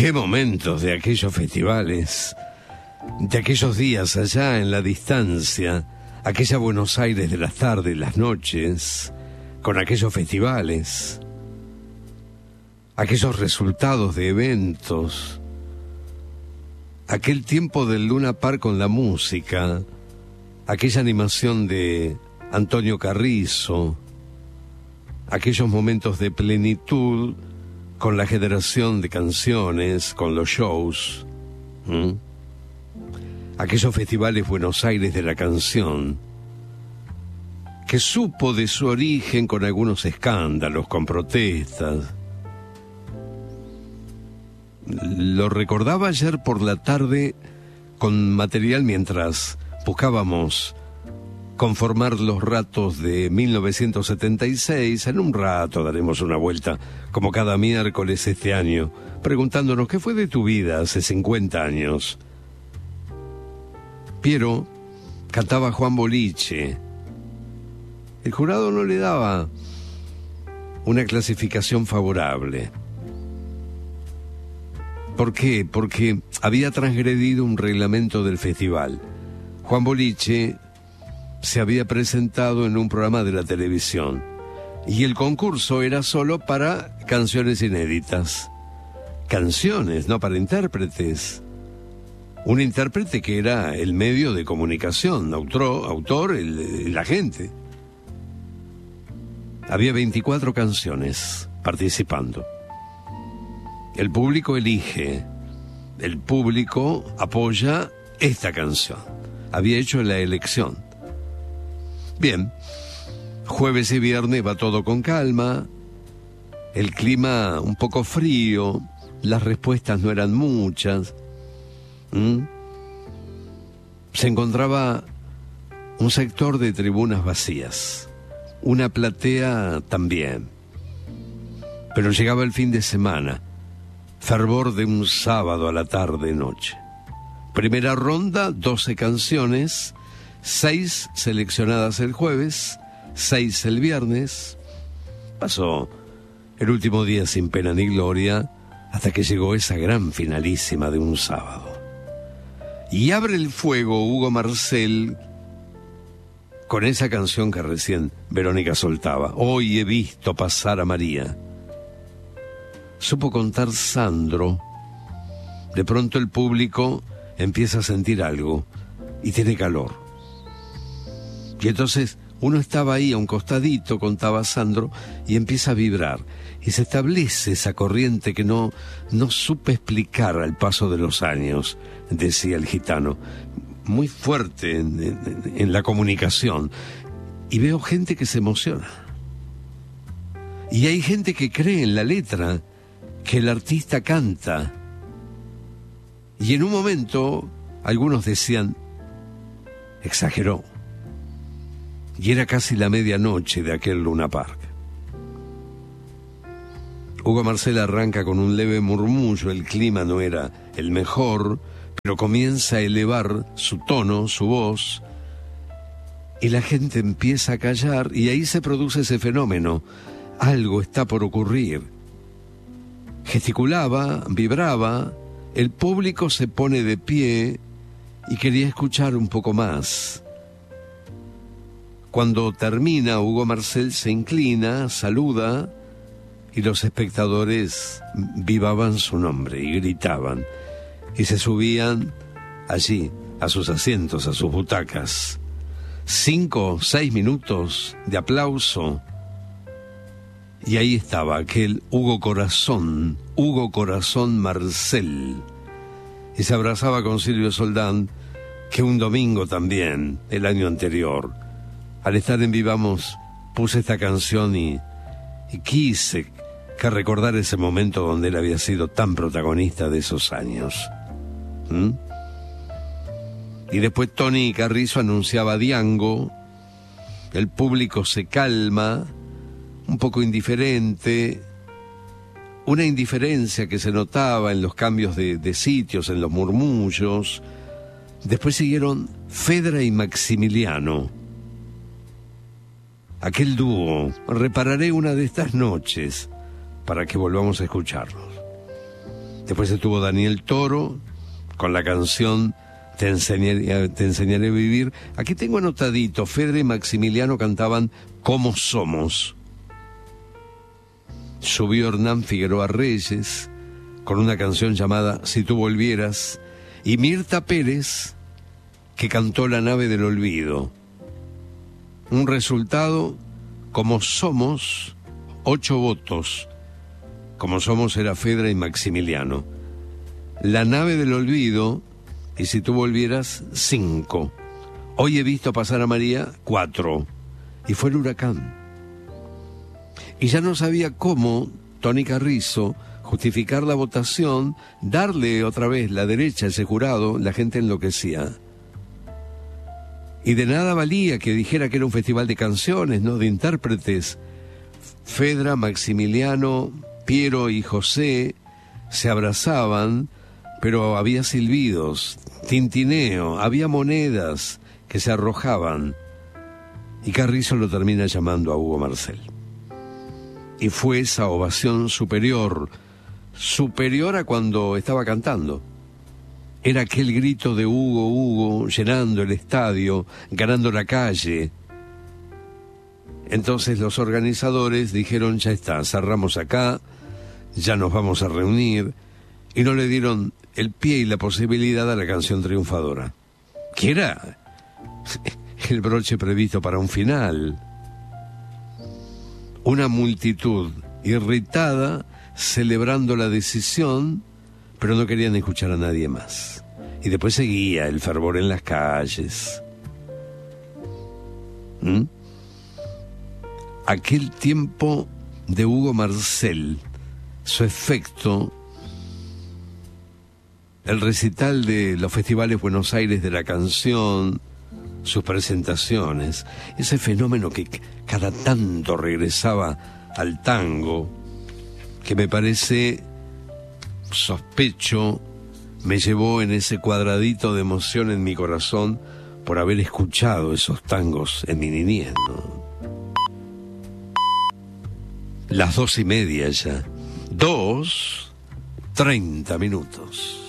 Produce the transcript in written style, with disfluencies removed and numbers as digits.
Qué momentos de aquellos festivales, de aquellos días allá en la distancia, aquella Buenos Aires de las tardes, las noches, con aquellos festivales, aquellos resultados de eventos, aquel tiempo del Luna Park con la música, aquella animación de Antonio Carrizo, aquellos momentos de plenitud con la generación de canciones, con los shows, aquellos festivales Buenos Aires de la canción, que supo de su origen con algunos escándalos, con protestas. Lo recordaba ayer por la tarde con material mientras buscábamos conformar los ratos de 1976. En un rato daremos una vuelta, como cada miércoles este año, preguntándonos qué fue de tu vida hace 50 años. Piero cantaba Juan Boliche. El jurado no le daba una clasificación favorable. ¿Por qué? Porque había transgredido un reglamento del festival. Juan Boliche se había presentado en un programa de la televisión y el concurso era solo para canciones inéditas. Canciones, no para intérpretes. Un intérprete que era el medio de comunicación, autor, el agente. Había 24 canciones participando. El público elige, el público apoya esta canción. Había hecho la elección. Bien, jueves y viernes va todo con calma, el clima un poco frío, las respuestas no eran muchas. Se encontraba un sector de tribunas vacías, una platea también. Pero llegaba el fin de semana, fervor de un sábado a la tarde-noche. Primera ronda, 12 canciones, 6 seleccionadas el jueves, 6 el viernes. Pasó el último día sin pena ni gloria hasta que llegó esa gran finalísima de un sábado. Y abre el fuego Hugo Marcel con esa canción que recién Verónica soltaba. Hoy he visto pasar a María. Supo contar Sandro. De pronto el público empieza a sentir algo y tiene calor. Y entonces uno estaba ahí a un costadito, contaba Sandro, y empieza a vibrar. Y se establece esa corriente que no supe explicar al paso de los años, decía el gitano. Muy fuerte en la comunicación. Y veo gente que se emociona. Y hay gente que cree en la letra, que el artista canta. Y en un momento, algunos decían, exageró. Y era casi la medianoche de aquel Luna Park. Hugo Marcel arranca con un leve murmullo, el clima no era el mejor, pero comienza a elevar su tono, su voz, y la gente empieza a callar, y ahí se produce ese fenómeno. Algo está por ocurrir. Gesticulaba, vibraba, el público se pone de pie y quería escuchar un poco más. Cuando termina, Hugo Marcel se inclina, saluda, y los espectadores vivaban su nombre y gritaban. Y se subían allí, a sus asientos, a sus butacas. 5 o 6 minutos de aplauso. Y ahí estaba aquel Hugo Corazón Marcel. Y se abrazaba con Silvio Soldán, que un domingo también, el año anterior, al estar en Vivamos, puse esta canción y quise que recordar ese momento donde él había sido tan protagonista de esos años. Y después Tony Carrizo anunciaba Diango, el público se calma, un poco indiferente, una indiferencia que se notaba en los cambios de sitios, en los murmullos. Después siguieron Fedra y Maximiliano. Aquel dúo, repararé una de estas noches para que volvamos a escucharlos. Después estuvo Daniel Toro con la canción Te enseñaré a vivir. Aquí tengo anotadito, Fedra y Maximiliano cantaban Como Somos. Subió Hernán Figueroa Reyes con una canción llamada Si tú volvieras, y Mirta Pérez, que cantó La nave del olvido. Un resultado, Como Somos, 8 votos. Como Somos era Fedra y Maximiliano. La nave del olvido y Si tú volvieras, 5. Hoy he visto pasar a María, 4. Y fue el huracán. Y ya no sabía cómo Tony Carrizo justificar la votación, darle otra vez la derecha a ese jurado. La gente enloquecía. Y de nada valía que dijera que era un festival de canciones, ¿no?, de intérpretes. Fedra, Maximiliano, Piero y José se abrazaban, pero había silbidos, tintineo, había monedas que se arrojaban. Y Carrizo lo termina llamando a Hugo Marcel. Y fue esa ovación superior a cuando estaba cantando. Era aquel grito de Hugo, Hugo, llenando el estadio, ganando la calle. Entonces los organizadores dijeron, ya está, cerramos acá, ya nos vamos a reunir, y no le dieron el pie y la posibilidad a la canción triunfadora, que era el broche previsto para un final. Una multitud irritada, celebrando la decisión, pero no querían escuchar a nadie más. Y después seguía el fervor en las calles. Aquel tiempo de Hugo Marcel, su efecto, el recital de los festivales Buenos Aires de la canción, sus presentaciones, ese fenómeno que cada tanto regresaba al tango, que me parece, sospecho, me llevó en ese cuadradito de emoción en mi corazón por haber escuchado esos tangos en mi niñez, ¿no? Las 2:30 ya. 2:30.